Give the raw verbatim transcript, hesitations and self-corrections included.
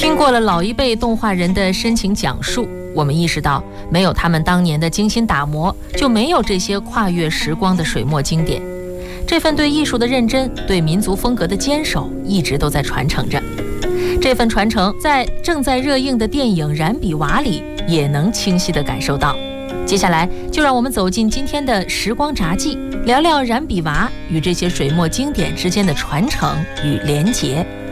经过了老一辈动画人的深情讲述，我们意识到，没有他们当年的精心打磨，就没有这些跨越时光的水墨经典。这份对艺术的认真，对民族风格的坚守，一直都在传承着。这份传承在正在热映的电影《染笔娃》里也能清晰地感受到。接下来就让我们走进今天的时光札记，聊聊染笔娃与这些水墨经典之间的传承与连结。